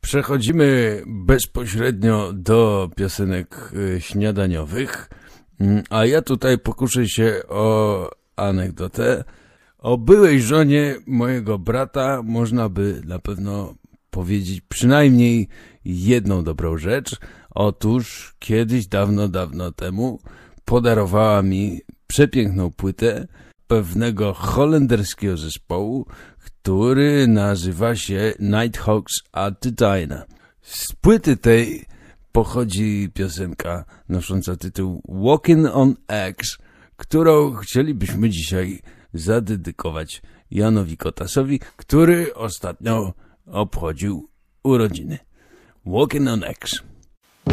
Przechodzimy bezpośrednio do piosenek śniadaniowych, a ja tutaj pokuszę się o anegdotę. O byłej żonie mojego brata można by na pewno powiedzieć przynajmniej jedną dobrą rzecz. Otóż kiedyś, dawno temu podarowała mi przepiękną płytę pewnego holenderskiego zespołu, który nazywa się Nighthawks at the Diner. Z płyty tej pochodzi piosenka nosząca tytuł Walking on Eggs, którą chcielibyśmy dzisiaj zadedykować Janowi Kotasowi, który ostatnio obchodził urodziny. Walking on Eggs.